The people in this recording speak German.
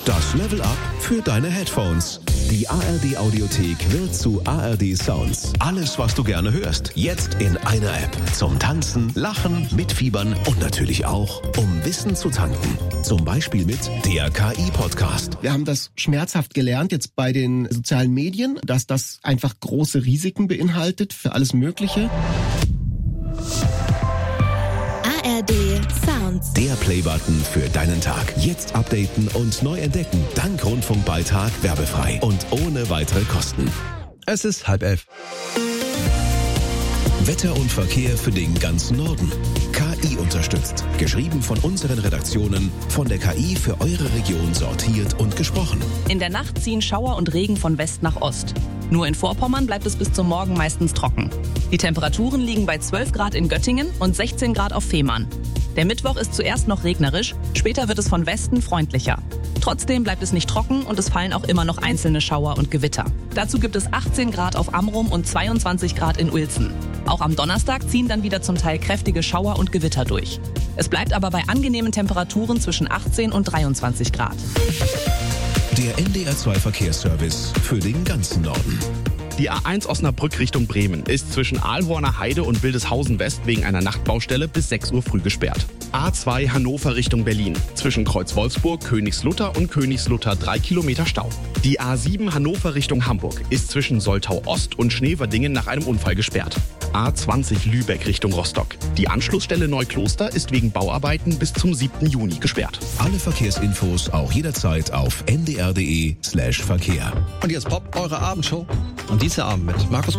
Das Level Up für deine Headphones. Die ARD Audiothek wird zu ARD Sounds. Alles, was du gerne hörst, jetzt in einer App. Zum Tanzen, Lachen, Mitfiebern und natürlich auch, um Wissen zu tanken. Zum Beispiel mit der KI-Podcast. Wir haben das schmerzhaft gelernt jetzt bei den sozialen Medien, dass das einfach große Risiken beinhaltet für alles Mögliche. ARD Sounds. Der Playbutton für deinen Tag. Jetzt updaten und neu entdecken. Dank Rundfunkbeitrag werbefrei und ohne weitere Kosten. Es ist 10:30. Wetter und Verkehr für den ganzen Norden. KI unterstützt. Geschrieben von unseren Redaktionen, von der KI für eure Region sortiert und gesprochen. In der Nacht ziehen Schauer und Regen von West nach Ost. Nur in Vorpommern bleibt es bis zum Morgen meistens trocken. Die Temperaturen liegen bei 12 Grad in Göttingen und 16 Grad auf Fehmarn. Der Mittwoch ist zuerst noch regnerisch, später wird es von Westen freundlicher. Trotzdem bleibt es nicht trocken und es fallen auch immer noch einzelne Schauer und Gewitter. Dazu gibt es 18 Grad auf Amrum und 22 Grad in Uelzen. Auch am Donnerstag ziehen dann wieder zum Teil kräftige Schauer und Gewitter durch. Es bleibt aber bei angenehmen Temperaturen zwischen 18 und 23 Grad. Der NDR2 Verkehrsservice für den ganzen Norden. Die A1 Osnabrück Richtung Bremen ist zwischen Aalhorner Heide und Wildeshausen West wegen einer Nachtbaustelle bis 6 Uhr früh gesperrt. A2 Hannover Richtung Berlin. Zwischen Kreuz Wolfsburg, Königslutter und Königslutter 3 Kilometer Stau. Die A7 Hannover Richtung Hamburg ist zwischen Soltau Ost und Schneverdingen nach einem Unfall gesperrt. A20 Lübeck Richtung Rostock. Die Anschlussstelle Neukloster ist wegen Bauarbeiten bis zum 7. Juni gesperrt. Alle Verkehrsinfos auch jederzeit auf ndr.de/Verkehr. Und jetzt Pop, eure Abendshow. Und diese Abend mit Markus